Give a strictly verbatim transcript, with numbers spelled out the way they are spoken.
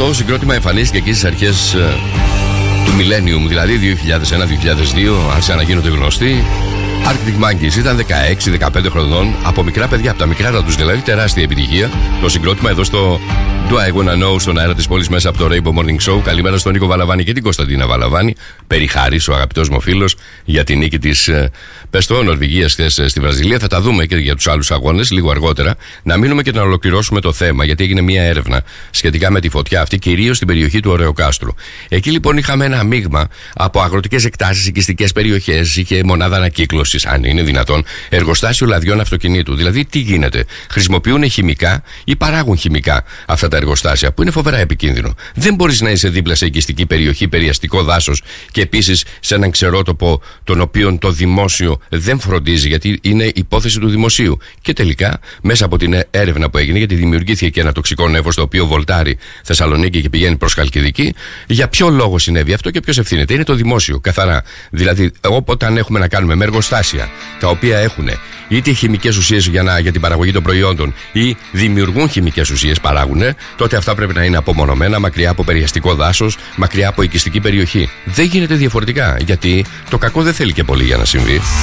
Αυτό το συγκρότημα εμφανίστηκε εκεί στις αρχές ε, του Millennium, δηλαδή δύο χιλιάδες ένα δύο χιλιάδες δύο, άρχισαν να γίνονται γνωστοί. Arctic Monkeys ήταν δεκαέξι δεκαπέντε χρονών, από μικρά παιδιά, από τα μικρά τους δηλαδή, τεράστια επιτυχία. Το συγκρότημα εδώ στο Do I Wanna Know, στον αέρα της πόλης, μέσα από το Rainbow Morning Show. Καλημέρα στον Νίκο Βαλαβάνη και την Κωνσταντίνα Βαλαβάνη. Περιχάρης, ο αγαπητός μου φίλος, για την νίκη της ε, πες το, Νορβηγίας χθες στη Βραζιλία. Θα τα δούμε και για τους άλλους αγώνες λίγο αργότερα. Να μείνουμε και να ολοκληρώσουμε το θέμα, γιατί έγινε μια έρευνα σχετικά με τη φωτιά αυτή, κυρίως στην περιοχή του Ωρεοκάστρου. Εκεί λοιπόν είχαμε ένα μείγμα από αγροτικές εκτάσεις, οικιστικές περιοχές, είχε μονάδα ανακύκλωσης, αν είναι δυνατόν, εργοστάσιο λαδιών αυτοκινήτου. Δηλαδή, τι γίνεται, χρησιμοποιούν χημικά ή παράγουν χημικά αυτά τα εργοστάσια, που είναι φοβερά επικίνδυνο. Δεν μπορείς να είσαι δίπλα σε οικιστική περιοχή, περιαστικό δάσος και επίσης σε έναν ξερότοπο, τον οποίο το δημόσιο δεν φροντίζει, γιατί είναι υπόθεση του δημοσίου. Και τελικά, μέσα από την έρευνα που έγινε, γιατί δημιουργήθηκε και ένα τοξικό νέφος το οποίο βολτάρει Θεσσαλονίκη και πηγαίνει προς Χαλκιδική, για ποιο λόγο συνέβη αυτό και ποιος ευθύνεται? Είναι το δημόσιο, καθαρά. Δηλαδή, όποτε έχουμε να κάνουμε με εργοστάσια τα οποία έχουν είτε χημικές ουσίες για, να, για την παραγωγή των προϊόντων ή δημιουργούν χημικές ουσίες, παράγουν, τότε αυτά πρέπει να είναι απομονωμένα, μακριά από περιαστικό δάσος, μακριά από οικιστική περιοχή. Δεν γίνεται διαφορετικά, γιατί το κακό δεν θέλει και πολύ για να συμβεί.